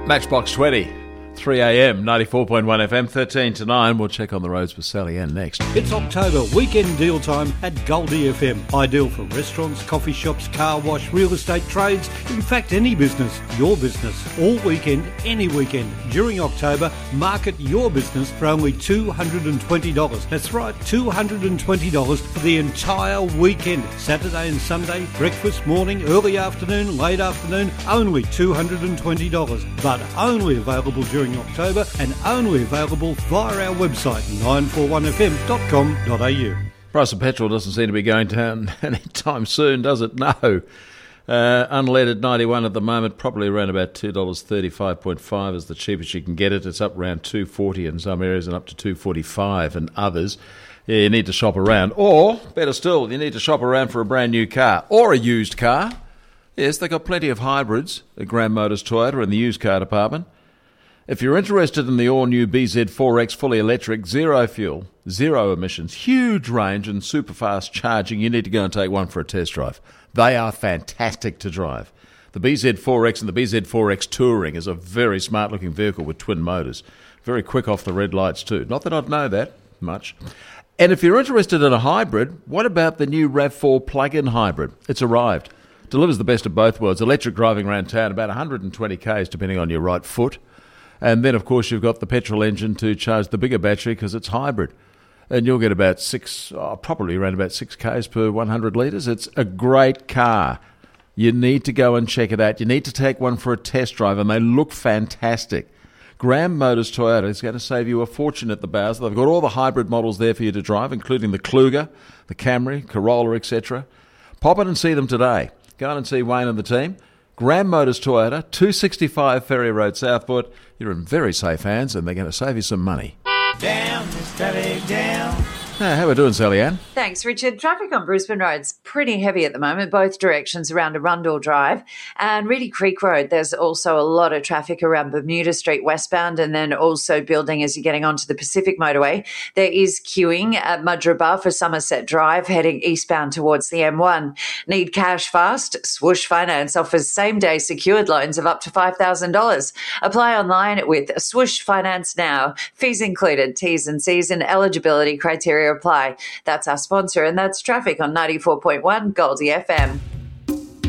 Matchbox 20, 3 a.m, 94.1 FM, 13 to 9. We'll check on the roads with Sally Ann next. It's October, weekend deal time at Goldie FM. Ideal for restaurants, coffee shops, car wash, real estate trades, in fact any business, your business. All weekend, any weekend. During October, market your business for only $220. That's right, $220 for the entire weekend. Saturday and Sunday, breakfast, morning, early afternoon, late afternoon, only $220. But only available during October and only available via our website 941fm.com.au. Price of petrol doesn't seem to be going down anytime soon, does it? No. Unleaded 91 at the moment, probably around about $2.35.5 is the cheapest you can get it. It's up around $2.40 in some areas and up to $2.45 in others. Yeah, you need to shop around. Or, better still, you need to shop around for a brand new car or a used car. Yes, they've got plenty of hybrids at Graham Motors Toyota in the used car department. If you're interested in the all-new BZ4X fully electric, zero fuel, zero emissions, huge range and super fast charging, you need to go and take one for a test drive. They are fantastic to drive. The BZ4X and the BZ4X Touring is a very smart-looking vehicle with twin motors. Very quick off the red lights too. Not that I'd know that much. And if you're interested in a hybrid, what about the new RAV4 plug-in hybrid? It's arrived. Delivers the best of both worlds. Electric driving around town, about 120 k's depending on your right foot. And then, of course, you've got the petrol engine to charge the bigger battery because it's hybrid. And you'll get about probably around about 6 k's per 100 litres. It's a great car. You need to go and check it out. You need to take one for a test drive, and they look fantastic. Graham Motors Toyota is going to save you a fortune at the Bowser. They've got all the hybrid models there for you to drive, including the Kluger, the Camry, Corolla, etc. Pop in and see them today. Go on and see Wayne and the team. Graham Motors Toyota, 265 Ferry Road, Southport. You're in very safe hands, and they're going to save you some money. Down, Sally, down. How are we doing, Sally Ann? Thanks, Richard. Traffic on Brisbane Road's pretty heavy at the moment, both directions around Arundel Drive. And Reedy Creek Road, there's also a lot of traffic around Bermuda Street westbound, and then also building as you're getting onto the Pacific Motorway. There is queuing at Mudgeeraba for Somerset Drive, heading eastbound towards the M1. Need cash fast? Swoosh Finance offers same-day secured loans of up to $5,000. Apply online with Swoosh Finance now. Fees included, T's and C's and eligibility criteria apply. That's our sponsor, and that's traffic on 94.1 Goldie FM.